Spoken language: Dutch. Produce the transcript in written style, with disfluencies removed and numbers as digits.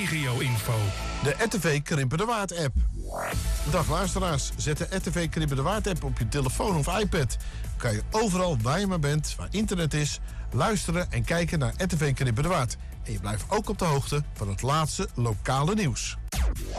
regio-info. De RTV Krimpen de Waard app. Dag luisteraars, zet de RTV Krimpen de Waard app op je telefoon of iPad. Dan kan je overal waar je maar bent, waar internet is, luisteren en kijken naar RTV Krimpen de Waard. En je blijft ook op de hoogte van het laatste lokale nieuws.